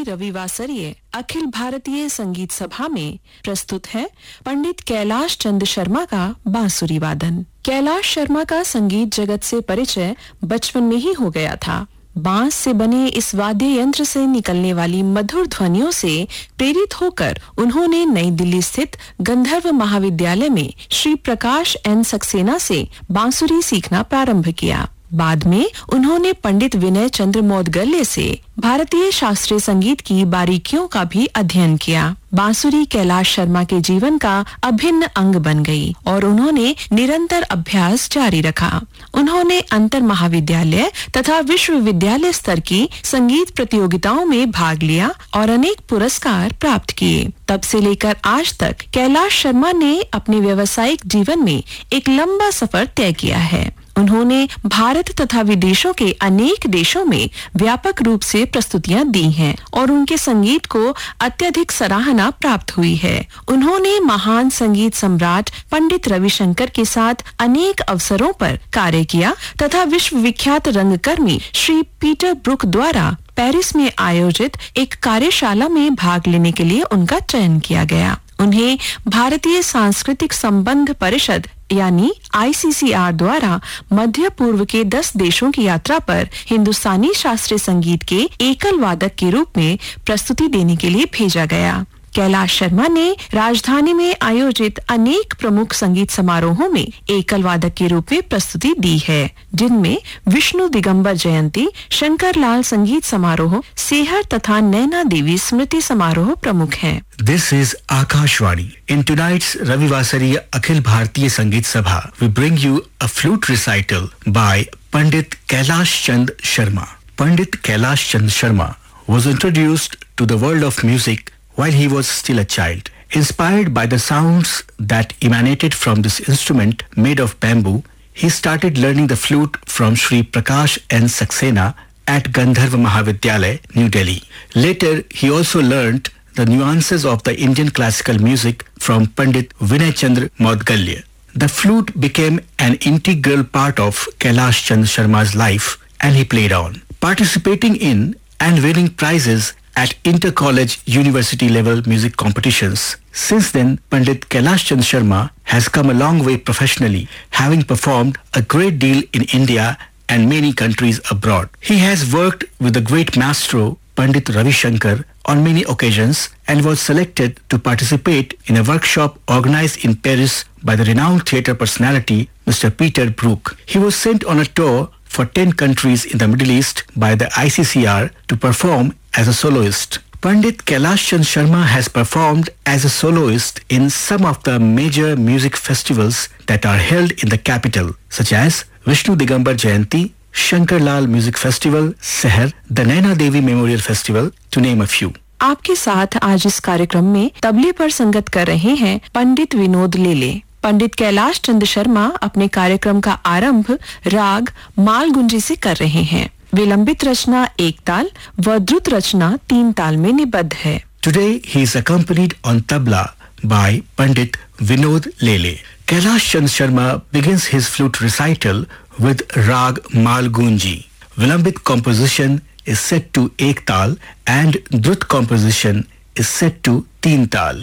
रविवासरीय अखिल भारतीय संगीत सभा में प्रस्तुत है पंडित कैलाश चंद शर्मा का बांसुरी वादन। कैलाश शर्मा का संगीत जगत से परिचय बचपन में ही हो गया था। बांस से बने इस वाद्य यंत्र से निकलने वाली मधुर ध्वनियों से प्रेरित होकर उन्होंने नई दिल्ली स्थित गंधर्व महाविद्यालय में श्री प्रकाश एन सक्सेना से बांसुरी सीखना प्रारंभ किया। बाद में उन्होंने पंडित विनय चंद्र मोदगल्य से भारतीय शास्त्रीय संगीत की बारीकियों का भी अध्ययन किया। बांसुरी कैलाश शर्मा के जीवन का अभिन्न अंग बन गई और उन्होंने निरंतर अभ्यास जारी रखा। उन्होंने अंतर महाविद्यालय तथा विश्वविद्यालय स्तर की संगीत प्रतियोगिताओं में भाग लिया और अनेक पुरस्कार प्राप्त किए। तब से लेकर आज तक कैलाश शर्मा ने अपने व्यावसायिक जीवन में एक लंबा सफर तय किया है। उन्होंने भारत तथा विदेशों के अनेक देशों में व्यापक रूप से प्रस्तुतियां दी हैं और उनके संगीत को अत्यधिक सराहना प्राप्त हुई है। उन्होंने महान संगीत सम्राट पंडित रविशंकर के साथ अनेक अवसरों पर कार्य किया तथा विश्वविख्यात रंगकर्मी श्री पीटर ब्रुक द्वारा पेरिस में आयोजित एक कार्यशाला में भाग लेने के लिए उनका चयन किया गया। उन्हें भारतीय सांस्कृतिक संबंध परिषद यानी ICCR द्वारा मध्य पूर्व के 10 देशों की यात्रा पर हिंदुस्तानी शास्त्रीय संगीत के एकल वादक के रूप में प्रस्तुति देने के लिए भेजा गया। कैलाश शर्मा ने राजधानी में आयोजित अनेक प्रमुख संगीत समारोहों में एकल वादक के रूप में प्रस्तुति दी है, जिनमें विष्णु दिगंबर जयंती, शंकर लाल संगीत समारोह, सेहर तथा नैना देवी स्मृति समारोह प्रमुख हैं। This is Akashvani. In tonight's Ravivasariya Akhil Bharatiya Sangeet Sabha, we bring you a flute recital by Pandit Kailash Chand Sharma. Pandit Kailash Chand Sharma was introduced to the world of music while he was still a child. Inspired by the sounds that emanated from this instrument made of bamboo, he started learning the flute from Sri Prakash N. Saxena at Gandharva Mahavidyalaya, New Delhi. Later, he also learnt the nuances of the Indian classical music from Pandit Vinay Chandra Moudgalya. The flute became an integral part of Kailash Chand Sharma's life, and he played on, participating in and winning prizes at inter-college university level music competitions. Since then, Pandit Kailash Chand Sharma has come a long way professionally, having performed a great deal in India and many countries abroad. He has worked with the great maestro Pandit Ravi Shankar on many occasions and was selected to participate in a workshop organized in Paris by the renowned theatre personality Mr. Peter Brook. He was sent on a tour for 10 countries in the Middle East by the ICCR to perform as a soloist. Pandit Kailash Chand Sharma has performed as a soloist in some of the major music festivals that are held in the capital, such as Vishnu Digambar Jayanti, Shankar Lal Music Festival, Seher, the Naina Devi Memorial Festival, to name a few. आपके साथ आज इस कार्यक्रम में तबले पर संगत कर रहे हैं पंडित विनोद लेले। पंडित कैलाश चंद शर्मा अपने कार्यक्रम का आरंभ राग मालगुंजी से कर रहे हैं। विलंबित रचना 1 ताल व द्रुत रचना 3 ताल में निबद्ध है। Today he is accompanied on tabla by Pandit Vinod Lele. Kailash Chand Sharma begins his flute recital with Rag Malgunji. Vilambit composition is set to 1 tal and Drut composition is set to 3 tal.